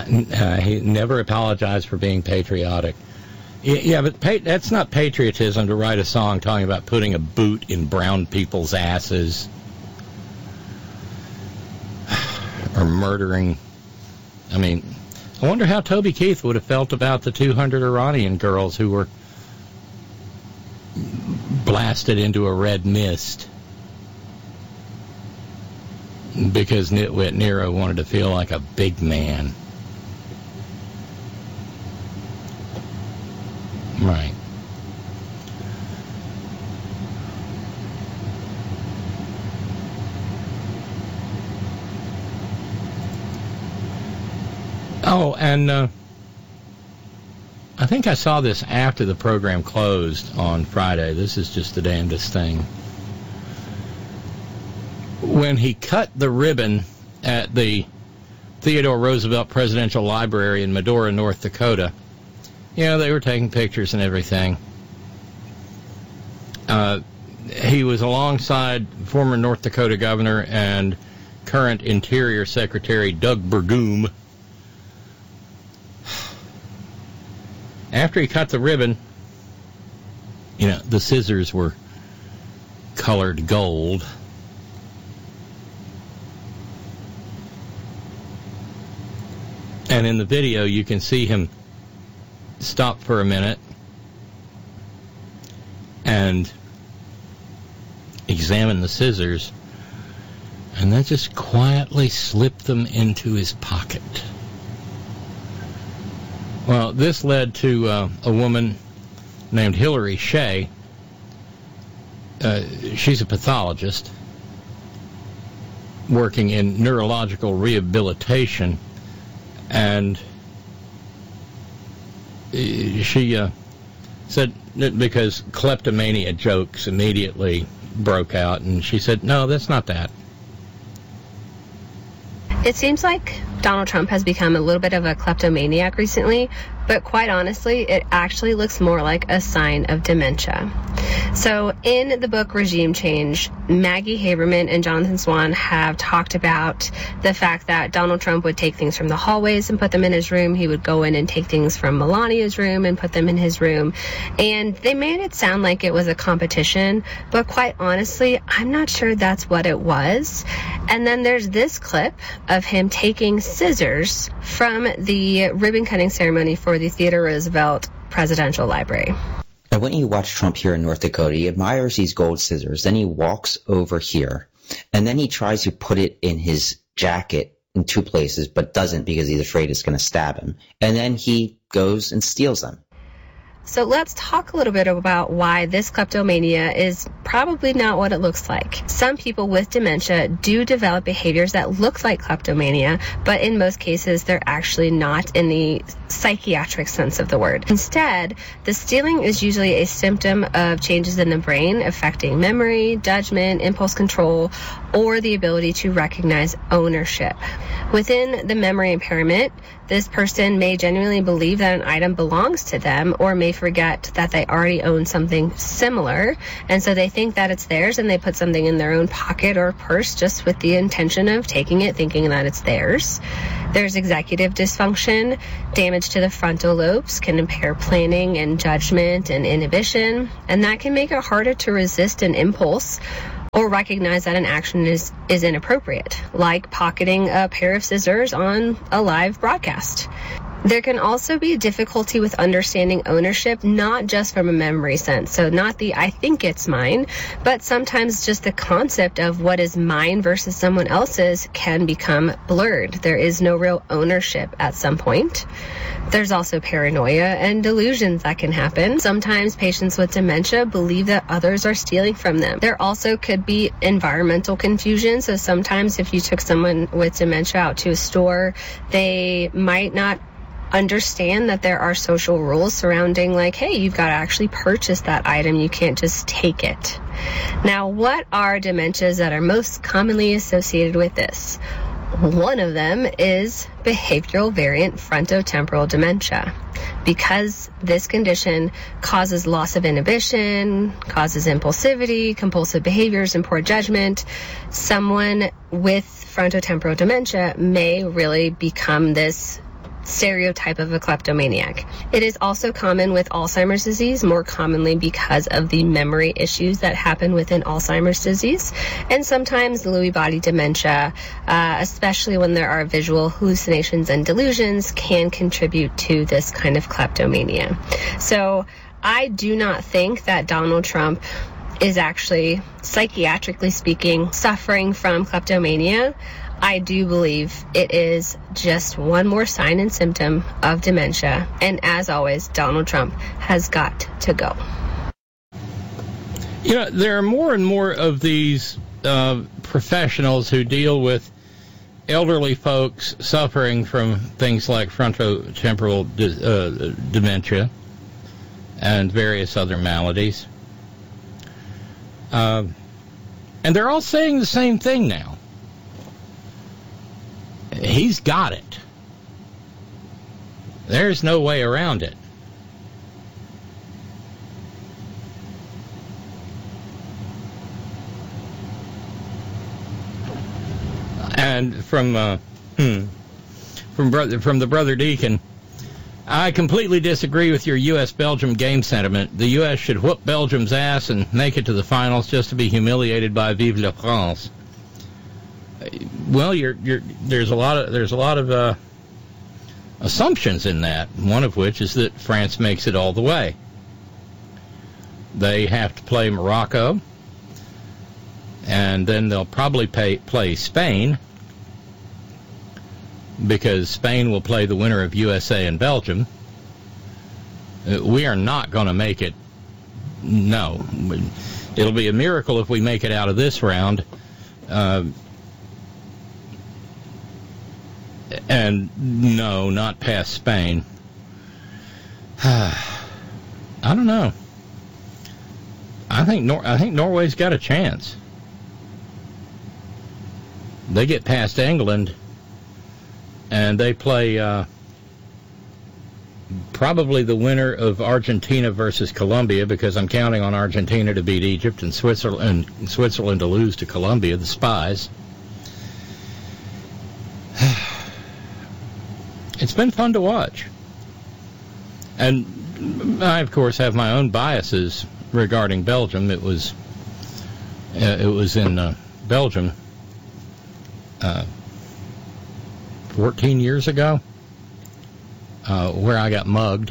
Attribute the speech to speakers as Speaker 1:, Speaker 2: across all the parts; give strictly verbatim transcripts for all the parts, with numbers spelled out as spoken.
Speaker 1: Uh, he never apologized for being patriotic. Yeah, but pa- that's not patriotism to write a song talking about putting a boot in brown people's asses or murdering. I mean, I wonder how Toby Keith would have felt about the two hundred Iranian girls who were blasted into a red mist because Nitwit Nero wanted to feel like a big man. Right. Oh, and uh, I think I saw this after the program closed on Friday. This is just the damnedest thing. When he cut the ribbon at the Theodore Roosevelt Presidential Library in Medora, North Dakota, you know, they were taking pictures and everything. Uh, he was alongside former North Dakota Governor and current Interior Secretary Doug Burgum. After he cut the ribbon, you know, the scissors were colored gold. And in the video, you can see him stop for a minute and examine the scissors, and then just quietly slip them into his pocket. Well, this led to uh, a woman named Hillary Shea. Uh, she's a pathologist working in neurological rehabilitation, and she uh, said that because kleptomania jokes immediately broke out, and she said, no, that's not that.
Speaker 2: It seems like Donald Trump has become a little bit of a kleptomaniac recently, but quite honestly, it actually looks more like a sign of dementia. So in the book Regime Change, Maggie Haberman and Jonathan Swan have talked about the fact that Donald Trump would take things from the hallways and put them in his room. He would go in and take things from Melania's room and put them in his room. And they made it sound like it was a competition, but quite honestly, I'm not sure that's what it was. And then there's this clip of him taking scissors from the ribbon cutting ceremony for the Theodore Roosevelt Presidential Library.
Speaker 3: And when you watch Trump here in North Dakota, he admires these gold scissors. Then he walks over here, and then he tries to put it in his jacket in two places, but doesn't because he's afraid it's going to stab him. And then he goes and steals them.
Speaker 2: So let's talk a little bit about why this kleptomania is probably not what it looks like. Some people with dementia do develop behaviors that look like kleptomania, but in most cases they're actually not in the psychiatric sense of the word. Instead, the stealing is usually a symptom of changes in the brain affecting memory, judgment, impulse control, or the ability to recognize ownership. Within the memory impairment, this person may genuinely believe that an item belongs to them, or may forget that they already own something similar, and so they think that it's theirs, and they put something in their own pocket or purse just with the intention of taking it, thinking that it's theirs. There's executive dysfunction. Damage to the frontal lobes can impair planning and judgment and inhibition, and that can make it harder to resist an impulse or recognize that an action is, is inappropriate, like pocketing a pair of scissors on a live broadcast. There can also be difficulty with understanding ownership, not just from a memory sense. So not the I think it's mine, but sometimes just the concept of what is mine versus someone else's can become blurred. There is no real ownership at some point. There's also paranoia and delusions that can happen. Sometimes patients with dementia believe that others are stealing from them. There also could be environmental confusion. So sometimes if you took someone with dementia out to a store, they might not understand that there are social rules surrounding, like, hey, you've got to actually purchase that item. You can't just take it. Now, what are dementias that are most commonly associated with this? One of them is behavioral variant frontotemporal dementia. Because this condition causes loss of inhibition, causes impulsivity, compulsive behaviors, and poor judgment, someone with frontotemporal dementia may really become this stereotype of a kleptomaniac. It is also common with Alzheimer's disease, more commonly because of the memory issues that happen within Alzheimer's disease, and sometimes Lewy body dementia, uh, especially when there are visual hallucinations and delusions, can contribute to this kind of kleptomania. So I do not think that Donald Trump is actually, psychiatrically speaking, suffering from kleptomania. I do believe it is just one more sign and symptom of dementia. And as always, Donald Trump has got to go.
Speaker 1: You know, there are more and more of these uh, professionals who deal with elderly folks suffering from things like frontotemporal de- uh, dementia and various other maladies. Uh, and they're all saying the same thing now. He's got it. There's no way around it. And from uh, hmm, from brother from the brother Deacon, I completely disagree with your U S Belgium game sentiment. The U S should whoop Belgium's ass and make it to the finals just to be humiliated by Vive la France. Well, you're, you're, there's a lot of there's a lot of uh, assumptions in that. One of which is that France makes it all the way. They have to play Morocco, and then they'll probably pay, play Spain, because Spain will play the winner of U S A and Belgium. Uh, we are not going to make it. No, it'll be a miracle if we make it out of this round. Uh, And no, not past Spain. I don't know. I think Nor- I think Norway's got a chance. They get past England, and they play uh, probably the winner of Argentina versus Colombia, because I'm counting on Argentina to beat Egypt and Switzerland and Switzerland to lose to Colombia, the spies. It's been fun to watch. And I, of course, have my own biases regarding Belgium. It was uh, it was in uh, Belgium uh, fourteen years ago uh, where I got mugged.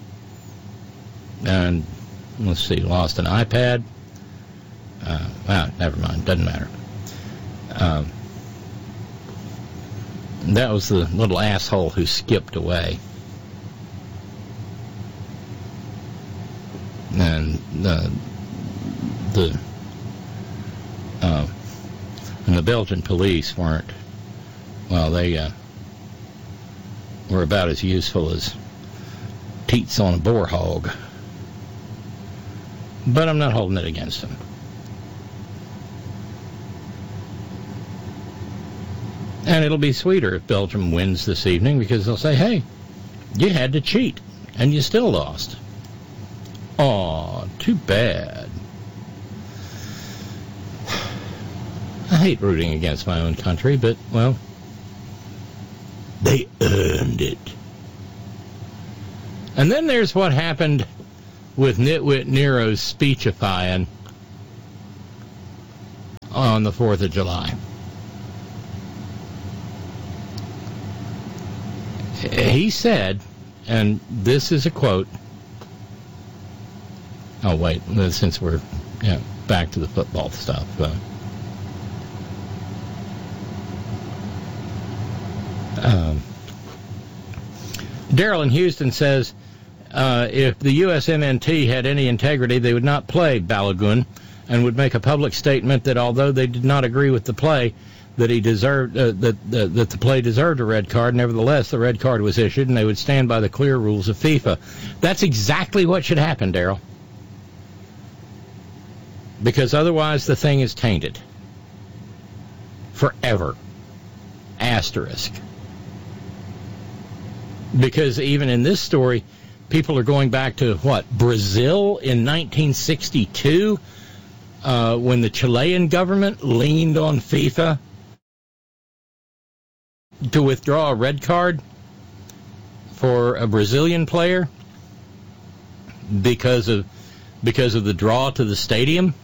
Speaker 1: And, let's see, lost an iPad. Uh, ah, never mind, doesn't matter. Um, That was the little asshole who skipped away. And the the uh, and the Belgian police weren't, well, they uh, were about as useful as teats on a boar hog. But I'm not holding it against them. And it'll be sweeter if Belgium wins this evening, because they'll say, hey, you had to cheat, and you still lost. Aw, too bad. I hate rooting against my own country, but, well, they earned it. And then there's what happened with Nitwit Nero's speechifying on the fourth of July. He said, and this is a quote. Oh, wait, since we're yeah, back to the football stuff. Uh, um, Daryl in Houston says, uh, if the U S M N T had any integrity, they would not play Balogun and would make a public statement that although they did not agree with the play, that he deserved uh, that uh, that the play deserved a red card. Nevertheless, the red card was issued, and they would stand by the clear rules of FIFA. That's exactly what should happen, Daryl. Because otherwise, the thing is tainted forever. Asterisk. Because even in this story, people are going back to what, Brazil in nineteen sixty-two, uh, when the Chilean government leaned on FIFA to withdraw a red card. for a Brazilian player because of because of the draw to the stadium?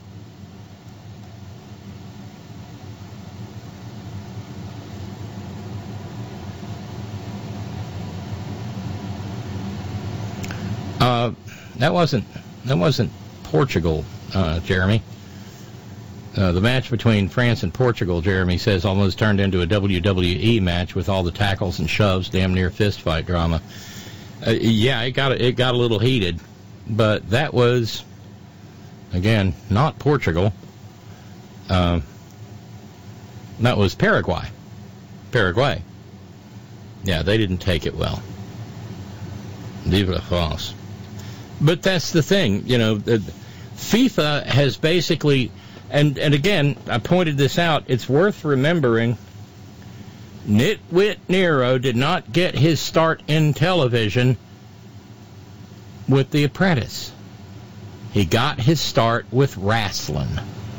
Speaker 1: Uh, that wasn't that wasn't Portugal, uh, Jeremy. Uh, the match between France and Portugal, Jeremy says, almost turned into a W W E match with all the tackles and shoves, damn near fist fight drama. Uh, yeah, it got it got a little heated, but that was, again, not Portugal. Uh, that was Paraguay. Paraguay. Yeah, they didn't take it well. Vive la France. But that's the thing, you know, the, FIFA has basically, and, and again, I pointed this out, it's worth remembering, Nitwit Nero did not get his start in television with The Apprentice. He got his start with wrestling.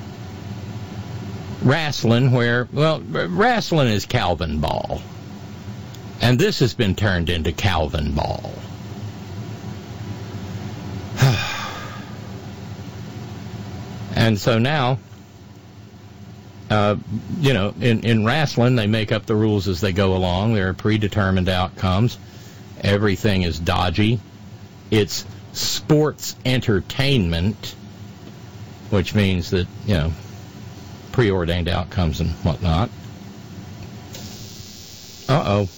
Speaker 1: Wrestling where, well, wrestling is Calvin Ball. And this has been turned into Calvin Ball. And so now, uh, you know, in, in wrestling, they make up the rules as they go along. There are predetermined outcomes. Everything is dodgy. It's sports entertainment, which means that, you know, preordained outcomes and whatnot. Uh-oh.